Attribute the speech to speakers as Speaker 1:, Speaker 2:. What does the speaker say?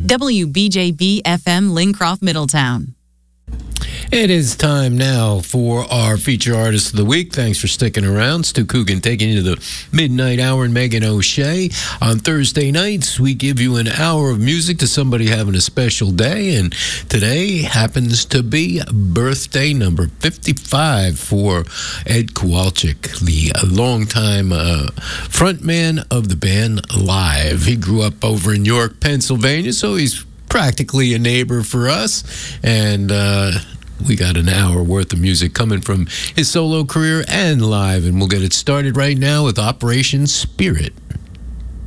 Speaker 1: WBJB FM Lincroft, Middletown.
Speaker 2: It is time now for our feature artist of the week. Thanks for sticking around. Stu Coogan taking you to the midnight hour, and Megan O'Shea. On Thursday nights, we give you an hour of music to somebody having a special day, and today happens to be birthday number 55 for Ed Kowalczyk, the longtime frontman of the band Live. He grew up over in York, Pennsylvania, so he's practically a neighbor for us, and we got an hour worth of music coming from his solo career and Live, and we'll get it started right now with Operation Spirit.